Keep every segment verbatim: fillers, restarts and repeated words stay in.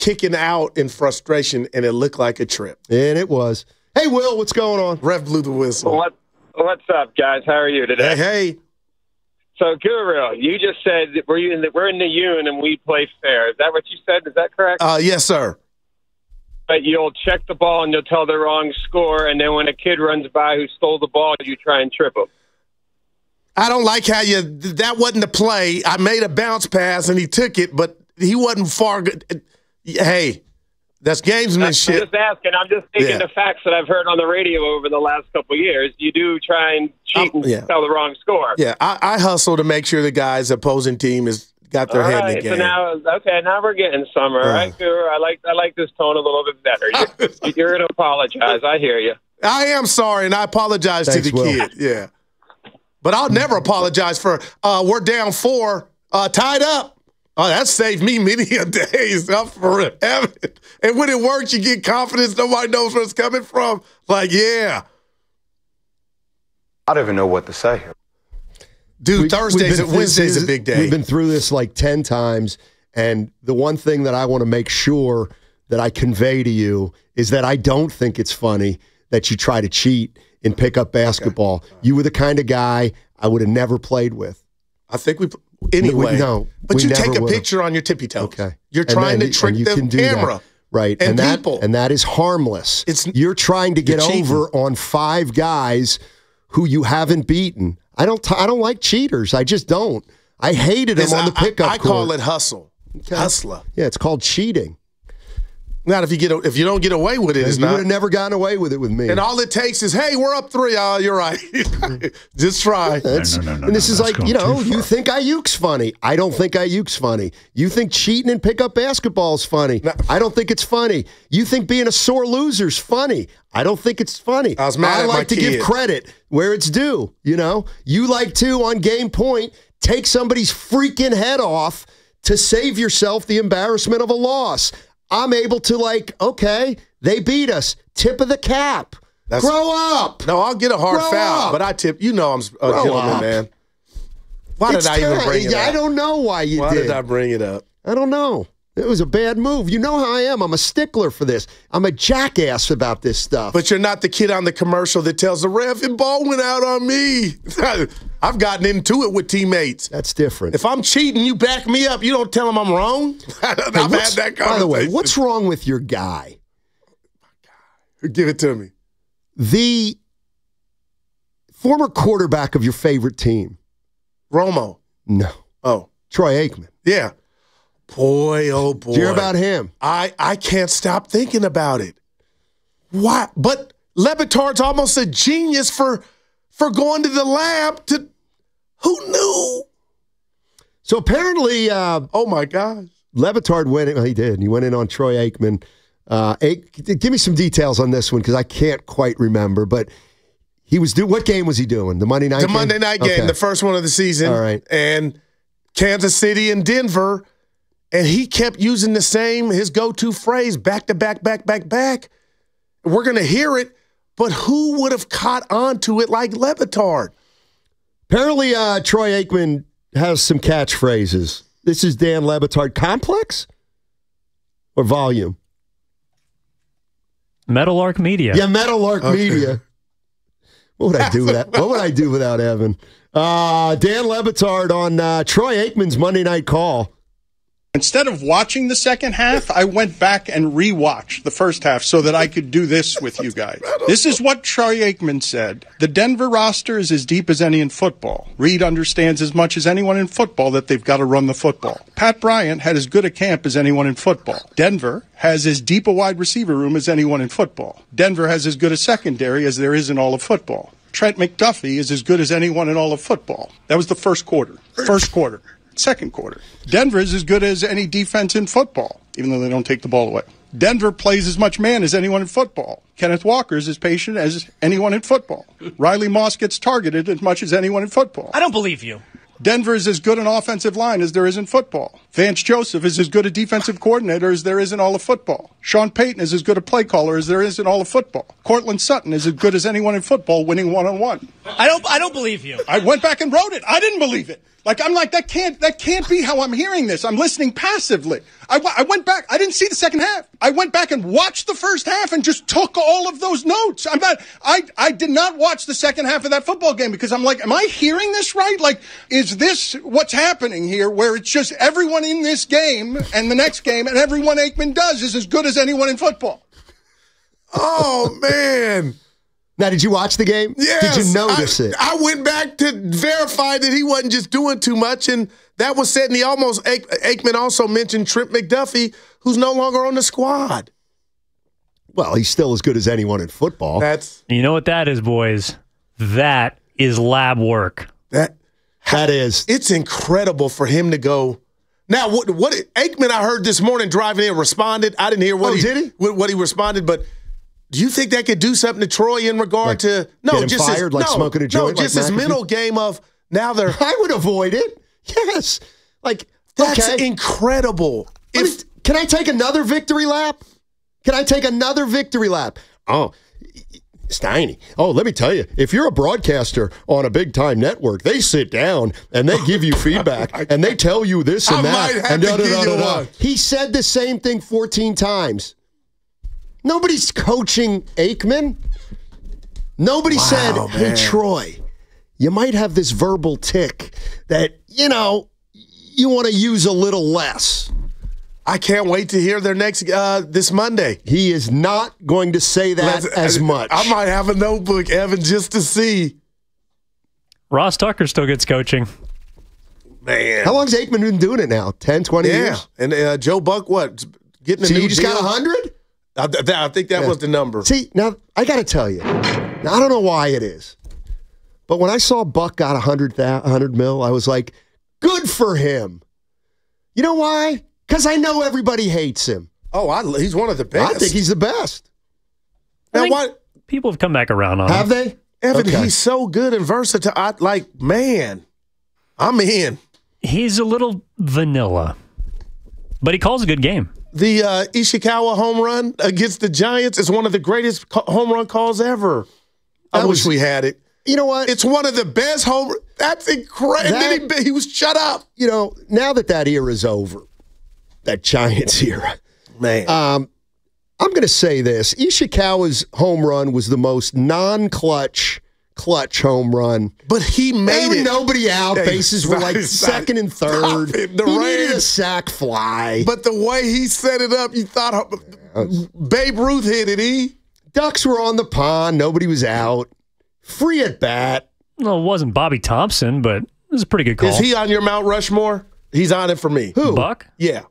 kicking out in frustration, and it looked like a trip. And it was. Hey, Will, what's going on? Ref blew the whistle. What, what's up, guys? How are you today? Hey, hey. So, Guru, you just said that we're in the, we're in the Union and we play fair. Is that what you said? Is that correct? Uh, yes, sir. But you'll check the ball and you'll tell the wrong score, and then when a kid runs by who stole the ball, you try and trip him. I don't like how you – that wasn't the play. I made a bounce pass, and he took it, but he wasn't far good. Hey, that's gamesmanship. I'm just asking. I'm just taking Yeah. the facts that I've heard on the radio over the last couple of years. You do try and cheat Um, and yeah. tell the wrong score. Yeah, I, I hustle to make sure the guys opposing team has got their All head right, in the game. so now, okay, now we're getting somewhere. Uh. All right, Guru, I like I like this tone a little bit better. You're, you're going to apologize. I hear you. I am sorry, and I apologize Thanks, to the Will. kid. Yeah. But I'll never apologize for uh, we're down four, uh, tied up. Oh, that saved me many a days. Up for heaven. And when it works, you get confidence. Nobody knows where it's coming from. Like, yeah. I don't even know what to say here. Dude, We- Thursdays we've and been- Wednesdays this a is- big day. We've been through this like ten times, and the one thing that I want to make sure that I convey to you is that I don't think it's funny that you try to cheat in pickup basketball. Okay. You were the kind of guy I would have never played with. I think we anyway. We, no, but we you never take a would've. picture on your tippy toes. Okay, you're trying and, to and, trick and you the can do camera, that. Right? And, and people, that, and that is harmless. It's you're trying to get over on five guys who you haven't beaten. I don't. T- I don't like cheaters. I just don't. I hated him on the pickup I, I court. call it hustle, okay. hustler. Yeah, it's called cheating. Not if you get if you don't get away with it, it's you not. would have never gotten away with it with me. And all it takes is, hey, we're up three. Oh, you're right. Just try. No, no, no, no, and this no, is like, you know, you think Ayuk's funny. I don't think Ayuk's funny. You think cheating and pickup basketball is funny. No. I don't think it's funny. You think being a sore loser's funny. I don't think it's funny. I was mad I at like my to kid. give credit where it's due. You know, you like to on game point take somebody's freaking head off to save yourself the embarrassment of a loss. I'm able to, like, okay, they beat us. Tip of the cap. That's, Grow up. No, I'll get a hard Grow foul, up. but I tip. You know I'm a Grow gentleman, up. man. Why It's did I even time. bring it yeah, up? I don't know why you why did. Why did I bring it up? I don't know. It was a bad move. You know how I am. I'm a stickler for this. I'm a jackass about this stuff. But you're not the kid on the commercial that tells the ref, and ball went out on me. I've gotten into it with teammates. That's different. If I'm cheating, you back me up. You don't tell them I'm wrong. I've hey, had that conversation. By the way, what's wrong with your guy? Give it to me. The former quarterback of your favorite team. Romo. No. Oh. Troy Aikman. Yeah. Boy, oh boy. Did you hear about him? I, I can't stop thinking about it. Why? But LeBatard's almost a genius for for going to the lab to who knew? So apparently uh, oh my gosh. LeBatard went in, well, he did. He went in on Troy Aikman. Uh, give me some details on this one because I can't quite remember, but he was doing, what game was he doing? The Monday night the game? The Monday night game, okay. The first one of the season. All right. And Kansas City and Denver. And he kept using the same, his go-to phrase, back to back, back, back, back. We're going to hear it, but who would have caught on to it like LeBatard? Apparently, uh, Troy Aikman has some catchphrases. This is Dan LeBatard. Complex or volume? Meadowlark Media. Yeah, Meadowlark okay. Media. What would I do without? What would I do without Evan? Uh, Dan LeBatard on uh, Troy Aikman's Monday Night Call. Instead of watching the second half, I went back and rewatched the first half so that I could do this with you guys. This is what Troy Aikman said. The Denver roster is as deep as any in football. Reed understands as much as anyone in football that they've got to run the football. Pat Bryant had as good a camp as anyone in football. Denver has as deep a wide receiver room as anyone in football. Denver has as good a secondary as there is in all of football. Trent McDuffie is as good as anyone in all of football. That was the first quarter. First quarter. Second quarter. Denver is as good as any defense in football, even though they don't take the ball away. Denver plays as much man as anyone in football. Kenneth Walker is as patient as anyone in football. Riley Moss gets targeted as much as anyone in football. I don't believe you. Denver is as good an offensive line as there is in football. Vance Joseph is as good a defensive coordinator as there is in all of football. Sean Payton is as good a play caller as there is in all of football. Cortland Sutton is as good as anyone in football winning one-on-one. I don't I don't believe you. I went back and wrote it. I didn't believe it. Like, I'm like, that can't, that can't be how I'm hearing this. I'm listening passively. I, w- I went back. I didn't see the second half. I went back and watched the first half and just took all of those notes. I'm not, I, I did not watch the second half of that football game because I'm like, am I hearing this right? Like, is this what's happening here where it's just everyone in this game and the next game and everyone Aikman does is as good as anyone in football? Oh, man. Now, did you watch the game? Yes. Did you notice I, it? I went back to verify that he wasn't just doing too much, and that was said. And he almost, Aikman also mentioned Trent McDuffie, who's no longer on the squad. Well, he's still as good as anyone in football. That's You know what that is, boys? That is lab work. that. That is. It's incredible for him to go. Now, what? What Aikman? I heard this morning driving in responded. I didn't hear what Oh, he did he? What, what he responded, but. Do you think that could do something to Troy in regard Like, to no, get him just fired, his, like no, smoking a joint, No, just like his McAfee? mental game of now they're. I would avoid it. Yes. Like, That's okay. incredible. Let If me- can I take another victory lap? Can I take another victory lap? Oh, Steiny. Oh, let me tell you, if you're a broadcaster on a big time network, they sit down and they give you feedback and they tell you this and I that. might have and to da, da, give da, you da, da. one. He said the same thing fourteen times. Nobody's coaching Aikman. Nobody Wow, said, hey, man. Troy, you might have this verbal tick that, you know, you want to use a little less. I can't wait to hear their next uh, this Monday. He is not going to say that Let's- as much. I might have a notebook, Evan, just to see. Ross Tucker still gets coaching. Man, How long's Aikman been doing it now? ten, twenty yeah, years? and uh, Joe Buck, what getting a So new you just deal? got one hundred? I, th- I think that Yeah. was the number. See, now, I got to tell you, now, I don't know why it is, but when I saw Buck got one hundred, one hundred mil, I was like, good for him. You know why? Because I know everybody hates him. Oh, I, he's one of the best. I think he's the best. I now think why, people have come back around on Have him. they? Evan? Okay. He's so good and versatile. I, like, man, I'm in. He's a little vanilla, but he calls a good game. The uh, Ishikawa home run against the Giants is one of the greatest co- home run calls ever. I That wish was- we had it. You know what? It's one of the best home. That's incredible. That- And then he, he was shut up. you know, now that that era is over, that Giants era, Man, um, I'm going to say this. Ishikawa's home run was the most non-clutch, clutch home run. but he made There was it. nobody out. Hey, Bases were like stop, stop, second and stop third. it. The he needed a Rams- sack fly. But the way he set it up, you thought uh, Babe Ruth hit it. He Ducks were on the pond. Nobody was out. Free at bat. Well, it wasn't Bobby Thompson, but it was a pretty good call. is he on your Mount Rushmore? He's on it for me. Who? Buck? Yeah.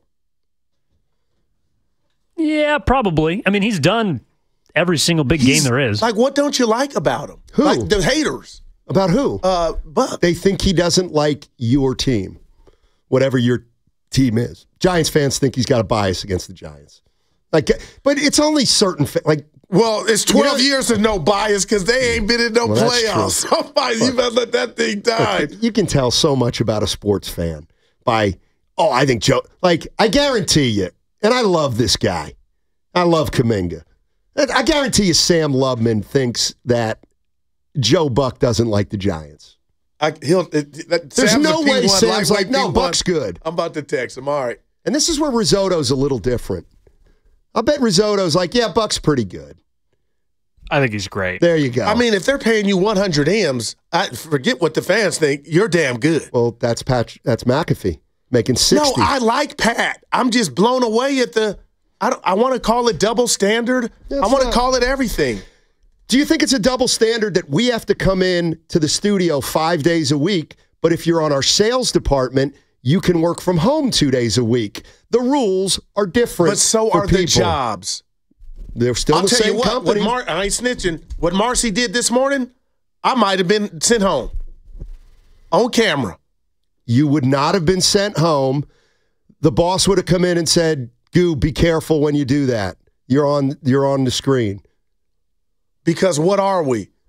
Yeah, probably. I mean, he's done every single big He's- game there is. Like, what don't you like about him? Who? Like the haters. About who? Uh, Buck. They think he doesn't like your team, whatever your team is. Giants fans think he's got a bias against the Giants. Like, but it's only certain. Fa- like, Well, it's twelve You know- years of no bias because they ain't been in no Well, that's playoffs. true. Somebody, you better let that thing die. you can tell so much about a sports fan by, oh, I think Joe. Like, I guarantee you, and I love this guy. I love Kuminga. I guarantee you, Sam Lubman thinks that Joe Buck doesn't like the Giants. I, he'll. It, that, There's Sam's a no way P one, Sam's like, no, P one. Buck's good. I'm about to text him. All right. And this is where Risotto's a little different. I'll bet Risotto's like, yeah, Buck's pretty good. I think he's great. There you go. I mean, if they're paying you one hundred M's, I forget what the fans think. You're damn good. well, that's Pat. That's McAfee making sixty. No, I like Pat. I'm just blown away at the. I don't, I want to call it double standard. That's I want to not- call it everything. Do you think it's a double standard that we have to come in to the studio five days a week, but if you're on our sales department, you can work from home two days a week? The rules are different. But so for are the people. jobs. They're still I'll the tell same you what. company. What Mar- I ain't snitching. What Marcy did this morning, I might have been sent home on camera. You would not have been sent home. The boss would have come in and said, "Goo, be careful when you do that. You're on. You're on the screen." Because what are we?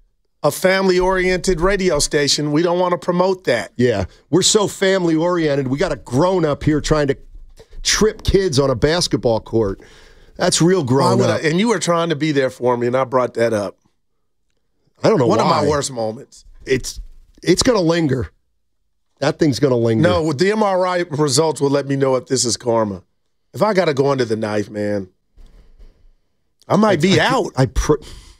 a family-oriented radio station. We don't want to promote that. Yeah, we're so family-oriented. We got a grown-up here trying to trip kids on a basketball court. That's real grown-up. And you were trying to be there for me, and I brought that up. I don't know One why. of my worst moments. It's it's going to linger. That thing's going to linger. No, the M R I results will let me know if this is karma. If I got to go under the knife, man, I might be I, out. I pr-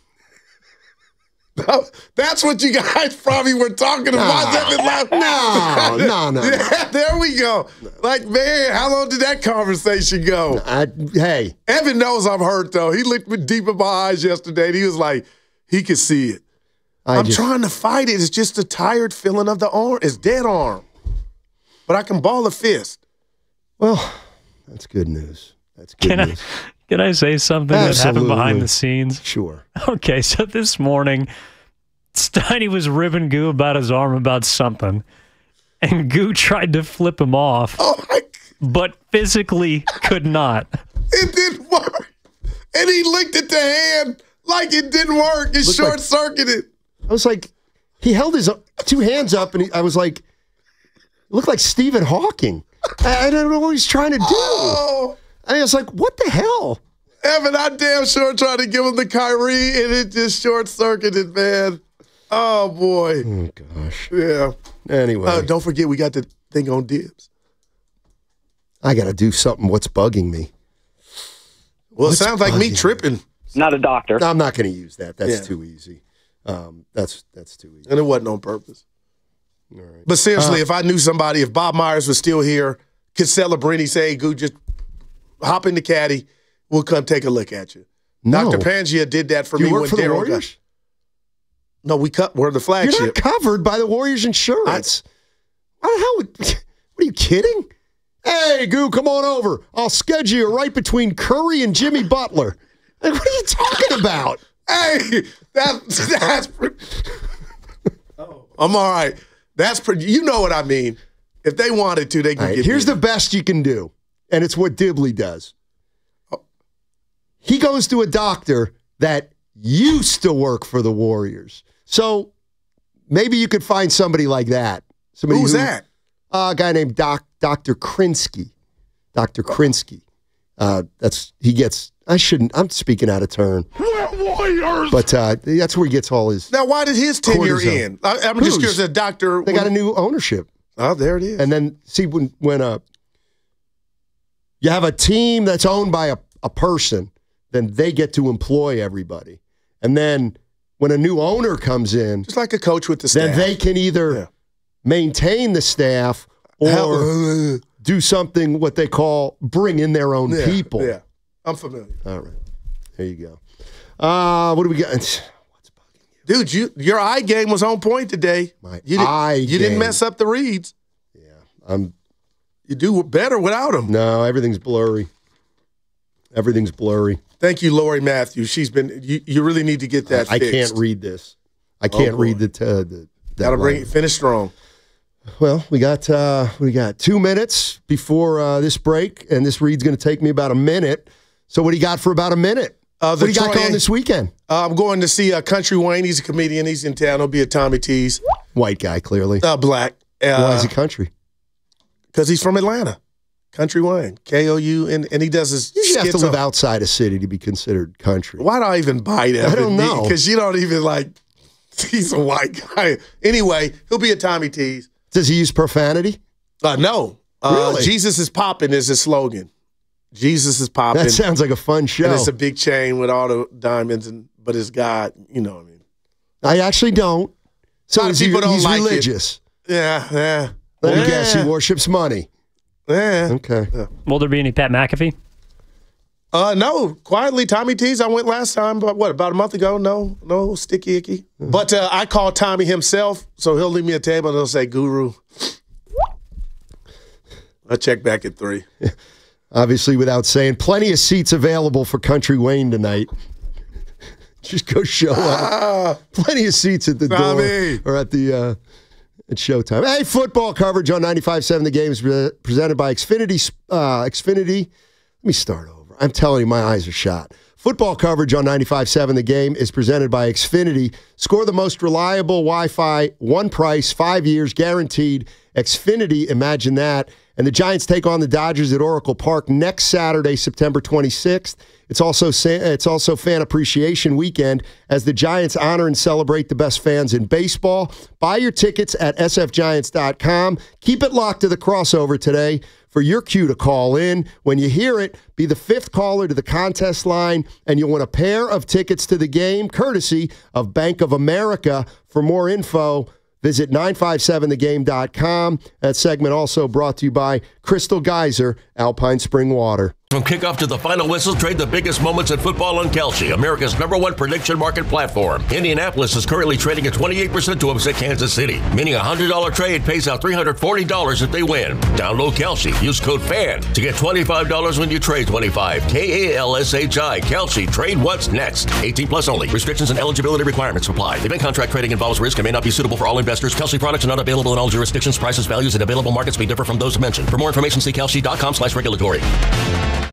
That's what you guys probably were talking about. No, no, no, no. Yeah, there we go. Like, man, how long did that conversation go? I, hey. Evan knows I'm hurt, though. He looked me deep in my eyes yesterday, and he was like, he could see it. I I'm just, trying to fight it. It's just a tired feeling of the arm. It's dead arm. But I can ball a fist. Well, that's good news. That's good can news. I, can I say something Absolutely. that happened behind the scenes? Sure. Okay, so this morning, Steiny was ribbing Goo about his arm about something, and Goo tried to flip him off, Oh, my but physically could not. It didn't work. And he looked at the hand like it didn't work. It Looked short circuited. I was like, he held his two hands up, and he, I was like, it looked like Stephen Hawking. I, I don't know what he's trying to do. Oh, I was like, what the hell? Evan, I damn sure tried to give him the Kyrie, and it just short circuited, man. Oh, boy. Oh, gosh. Yeah. Anyway. Uh, don't forget, we got the thing on dibs. I got to do something. What's bugging me? Well, What's it sounds like me bugging tripping. Not a doctor. I'm not going to use that. That's Yeah. too easy. Um, that's that's too easy. And it wasn't on purpose. All right. But seriously, Uh, if I knew somebody, if Bob Myers was still here, could Celebrini say, hey, Goo, just hop in the caddy. We'll come take a look at you. No. Doctor Pangia did that for Do me you work when for the Daryl Warriors? got. No, we cut. We're the You're flagship. not covered by the Warriors insurance. How the hell? Would, what are you kidding? Hey, Goo, come on over. I'll schedule you right between Curry and Jimmy Butler. Like, what are you talking about? Hey, that, that's. Pre- oh, I'm all right. That's pretty. You know what I mean. If they wanted to, they can All right, get. here's me. the best you can do, and it's what Dibley does. He goes to a doctor that used to work for the Warriors. So maybe you could find somebody like that. Somebody Who's who, that? Uh, a guy named Doc Doctor Krinsky. Doctor Krinsky. Uh, that's he gets. I shouldn't. I'm speaking out of turn. Warriors. But uh, that's where he gets all his. Now, why did his tenure Cortisone. end? I, I'm Whose? just curious. A doctor. They got a new ownership. Oh, there it is. And then see when when uh, you have a team that's owned by a, a person, then they get to employ everybody. And then when a new owner comes in, just like a coach with the staff. then they can either Yeah. maintain the staff or How- do something what they call bring in their own yeah, people. Yeah, I'm familiar. All right. There you go. Uh, what do we got? What's bugging you? Dude, you your eye game was on point today. My you didn't, eye You didn't game. mess up the reads. Yeah. I'm You do better without them. no, everything's blurry. Everything's blurry. Thank you, Lori Matthews. She's been. You, you really need to get that. I fixed. can't read this. I can't boy. read the. T- uh, the that Gotta bring line. it. Finish strong. Well, we got uh, we got two minutes before uh, this break, and this read's going to take me about a minute. So, what do you got for about a minute? Uh, what the do you got Troy- going this weekend? Uh, I'm going to see uh, Country Wayne. He's a comedian. He's in town. He'll be at Tommy T's. White guy, clearly. Uh, black. Why Uh, is he country? Because he's from Atlanta. Country Wayne. K O U. And, and he does his You have to skits live on- outside a city to be considered country. Why do I even bite it? I don't know. Because you don't even like, he's a white guy. Anyway, he'll be at Tommy T's. Does he use profanity? Uh, no. Uh, Really? Jesus is popping is his slogan. Jesus is popping. That sounds like a fun show. And it's a big chain with all the diamonds, and but it's God. You know what I mean? I actually don't. So A lot of is he, people don't he's like it. religious. Yeah, yeah. Let me yeah. guess, he worships money. Yeah. Okay. Will there be any Pat McAfee? Uh, no, quietly, Tommy T's. I went last time, but what, about a month ago? No, no, sticky icky. But uh, I called Tommy himself, so he'll leave me a table and he'll say, Guru. I'll check back at three. Obviously, without saying, plenty of seats available for Country Wayne tonight. Just go show up. Plenty of seats at the Tommy. door or at the uh, at Showtime. Hey, football coverage on ninety-five point seven The Game is pre- presented by Xfinity. Uh, Xfinity. Let me start over. I'm telling you, my eyes are shot. Football coverage on ninety-five point seven The Game is presented by Xfinity. Score the most reliable Wi-Fi, one price, five years, guaranteed. Xfinity, imagine that. And the Giants take on the Dodgers at Oracle Park next Saturday, September twenty-sixth. It's also it's also Fan Appreciation Weekend as the Giants honor and celebrate the best fans in baseball. Buy your tickets at s f giants dot com. Keep it locked to the crossover today for your cue to call in. When you hear it, be the fifth caller to the contest line, and you'll win a pair of tickets to the game, courtesy of Bank of America. For more info, visit nine five seven the game dot com. That segment also brought to you by Crystal Geyser, Alpine Spring Water. From kickoff to the final whistle, trade the biggest moments in football on Kalshi, America's number one prediction market platform. Indianapolis is currently trading at twenty-eight percent to upset Kansas City, meaning a one hundred dollars trade pays out three hundred forty dollars if they win. Download Kalshi. Use code FAN to get twenty-five dollars when you trade twenty-five dollars. K A L S H I. Kalshi. Trade what's next. eighteen plus only. Restrictions and eligibility requirements apply. Event contract trading involves risk and may not be suitable for all investors. Kalshi products are not available in all jurisdictions. Prices, values, and available markets may differ from those mentioned. For more information, see kalshi dot com slash regulatory.